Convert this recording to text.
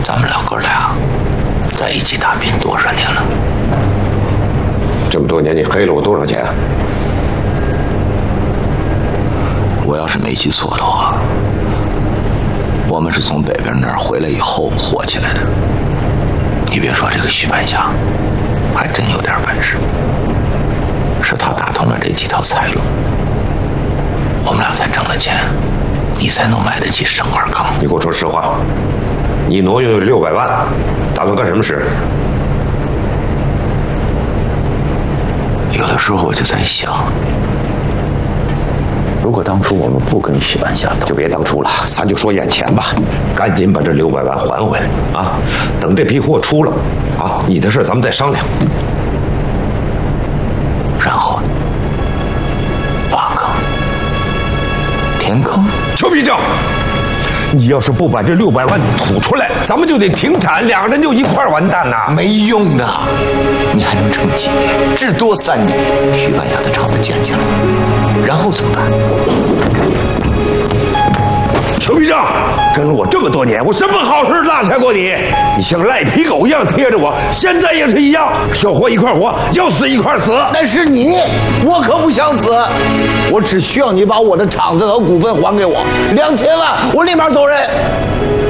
咱们两哥俩在一起打拼多少年了？ 这么多年，你黑了我多少钱？ 我要是没记错的话，我们是从北边那儿回来以后火起来的。你别说，这个徐半夏还真有点本事，是他打通了这几条财路，我们俩才挣了钱，你才能买得起省二缸。 你给我说实话，你挪用600万，打算干什么事？ 有的时候我就在想，如果当初我们不跟徐半夏斗， 就别当初了，咱就说眼前吧，赶紧把这600万还回来啊！等这批货出了啊，你的事咱们再商量。 然后挖坑、填坑。 邱必正，你要是不把这600万吐出来，咱们就得停产，两个人就一块完蛋呐！ 没用的，你还能撑几年？至多3年。徐半夏的厂子建起来，然后怎么办？ 邱必正，跟了我这么多年，我什么好事落下过你？你像赖皮狗一样贴着我，现在也是一样，要活一块活，要死一块死。 那是你，我可不想死，我只需要你把我的厂子和股份还给我，2000万，我立马走人。